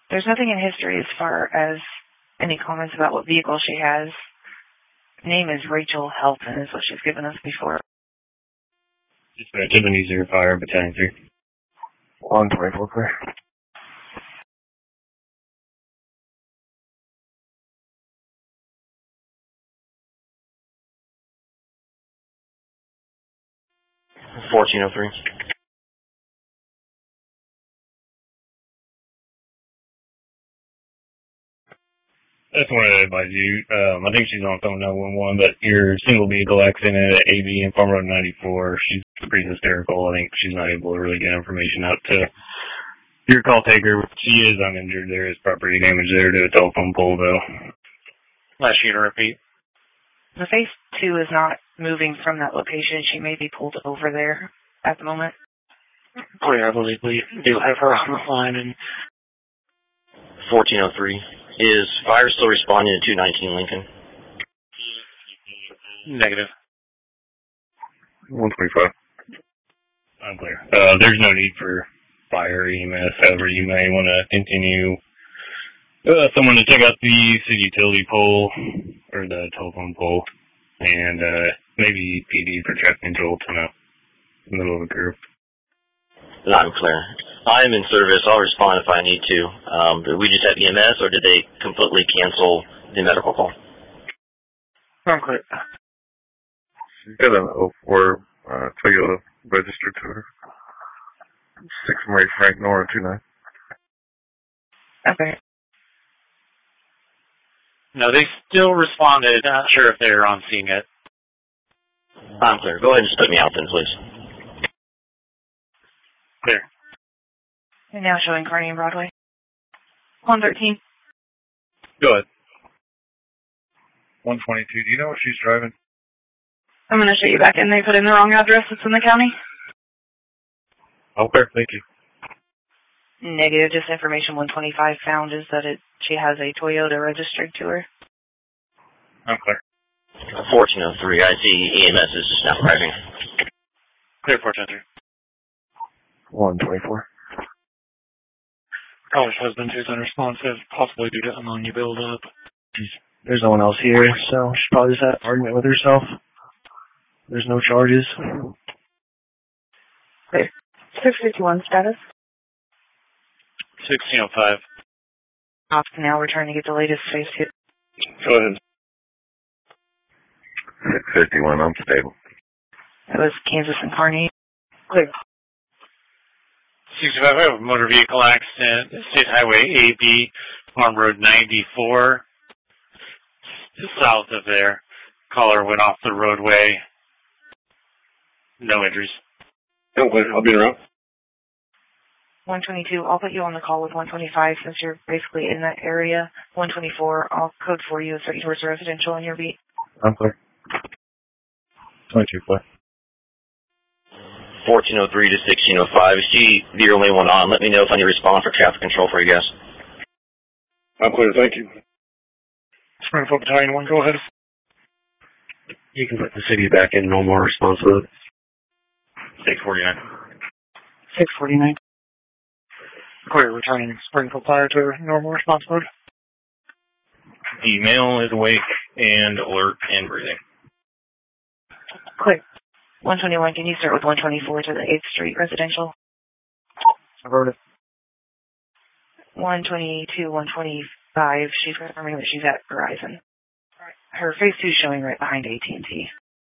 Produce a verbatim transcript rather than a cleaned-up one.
There's nothing in history as far as any comments about what vehicle she has. Name is Rachel Helton, is what she's given us before. Dispatch of the New Zero Fire, Battalion three. one twenty-four, clear. fourteen oh three. That's what I advise you. Um, I think she's on phone nine one one, but your single vehicle accident at A B and Farm Road ninety-four, she's pretty hysterical. I think she's not able to really get information out to your call taker. She is uninjured. There is property damage there to a telephone pole, though. Last year to repeat. The phase two is not moving from that location. She may be pulled over there at the moment. Clear, I believe we do have her on the line. And fourteen oh three. Is fire still responding to two nineteen Lincoln? Negative. one twenty-five. Unclear. Uh, there's no need for fire E M S. However, you may want to continue uh, someone to check out the city utility pole or the telephone pole, and uh, maybe P D for traffic control to know in the middle of a group. Not clear. I am in service. I'll respond if I need to. Um, did we just have E M S, or did they completely cancel the medical call? I'm clear. She's got an oh four uh, Toyota registered to her. six Murray Frank Nora two nine. Okay. No, they still responded. Not sure if they're on scene yet. I'm clear. Go ahead and just put me out then, please. Clear. You're now showing Kearney and Broadway. one thirteen. Go ahead. one twenty-two. Do you know what she's driving? I'm going to show you back in. They put in the wrong address. It's in the county. Okay, thank you. Negative. Just information one twenty-five found is that it she has a Toyota registered to her. I'm clear. fourteen oh three. I see E M S is just now arriving. Clear, fourteen oh three. one twenty-four. College husband who's unresponsive, possibly due to ammonia buildup. There's no one else here, so she probably just had an argument with herself. There's no charges. Clear. six fifty-one status. sixteen oh five. Ops now returning to get the latest phase two. Go ahead. six fifty-one, I'm stable. That was Kansas and Kearney. Clear. sixty-five, I have a motor vehicle accident, State Highway A B, Farm Road ninety-four, south of there. Caller went off the roadway. No injuries. Okay, I'll be around. one twenty-two, I'll put you on the call with one twenty-five since you're basically in that area. one twenty-four, I'll code for you so yours residential on your beat. I'm clear. twenty-two, clear. fourteen oh three to sixteen oh five. Is she the only one on? Let me know if I need to respond for traffic control for you guys. I'm clear, thank you. Springfield Battalion one, go ahead. You can put the city back in normal response mode. six forty-nine. six forty-nine. Clear, returning Springfield Fire to normal response mode. The male is awake and alert and breathing. Clear. one twenty-one, can you start with one twenty-four to the eighth Street residential? I wrote it. one twenty-two, one twenty-five, she's confirming that she's at Verizon. Her phase two is showing right behind A T and T.